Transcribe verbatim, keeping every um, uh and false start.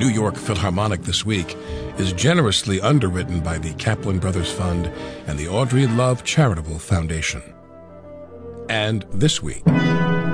New York Philharmonic this week is generously underwritten by the Kaplan Brothers Fund and the Audrey Love Charitable Foundation. And this week...